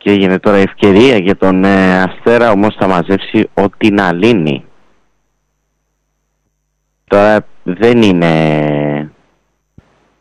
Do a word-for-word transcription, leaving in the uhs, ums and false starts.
και έγινε τώρα ευκαιρία για τον ε, Αστέρα, όμως θα μαζέψει ό,τι να λύνει. Τώρα δεν είναι